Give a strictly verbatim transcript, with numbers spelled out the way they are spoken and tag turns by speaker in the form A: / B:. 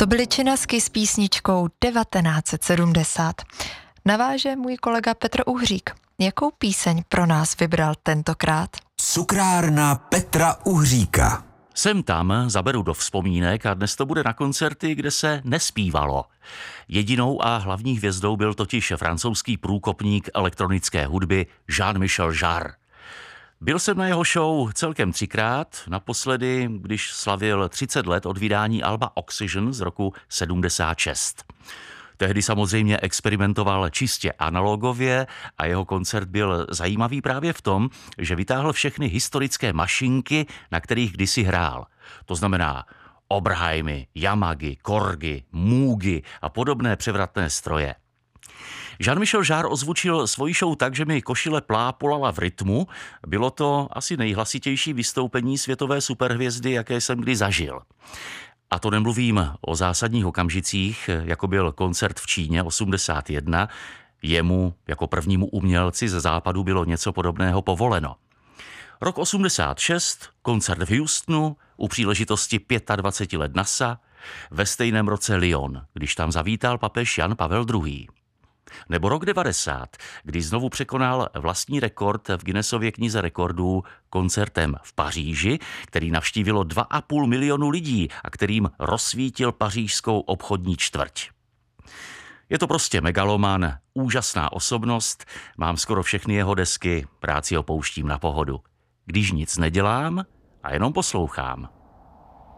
A: byly činasky s písničkou devatenáct set sedmdesát. Naváže můj kolega Petr Uhřík. Jakou píseň pro nás vybral tentokrát?
B: Cukrárna Petra Uhříka.
C: Sem tam zaberu do vzpomínek a dnes to bude na koncerty, kde se nespívalo. Jedinou a hlavní hvězdou byl totiž francouzský průkopník elektronické hudby Jean-Michel Jarre. Byl jsem na jeho show celkem třikrát, naposledy, když slavil třicet let od vydání alba Oxygen z roku sedmdesát šest. Tehdy samozřejmě experimentoval čistě analogově a jeho koncert byl zajímavý právě v tom, že vytáhl všechny historické mašinky, na kterých kdysi hrál. To znamená Oberheimy, Yamagy, Korgy, Moogy a podobné převratné stroje. Jean-Michel Jarre ozvučil svoji show tak, že mi košile plápolala v rytmu. Bylo to asi nejhlasitější vystoupení světové superhvězdy, jaké jsem kdy zažil. A to nemluvím o zásadních okamžicích, jako byl koncert v Číně osmdesát jedna. Jemu jako prvnímu umělci ze západu bylo něco podobného povoleno. Rok osmdesát šest, koncert v Houstonu u příležitosti dvaceti pěti let NASA, ve stejném roce Lyon, když tam zavítal papež Jan Pavel druhý. Nebo rok devadesát, kdy znovu překonal vlastní rekord v Guinnessově knize rekordů koncertem v Paříži, který navštívilo dva a půl milionu lidí a kterým rozsvítil pařížskou obchodní čtvrť. Je to prostě megaloman, úžasná osobnost, mám skoro všechny jeho desky, práci opouštím na pohodu. Když nic nedělám a jenom poslouchám.